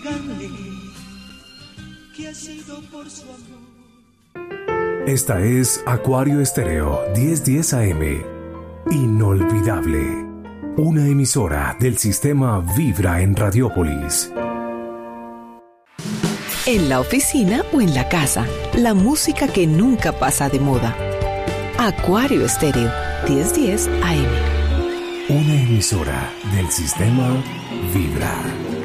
Que ha sido por su amor. Esta es Acuario Estéreo 1010 AM. Inolvidable. Una emisora del sistema Vibra en Radiópolis. En la oficina o en la casa, la música que nunca pasa de moda. Acuario Estéreo 1010 AM. Una emisora del sistema Vibra.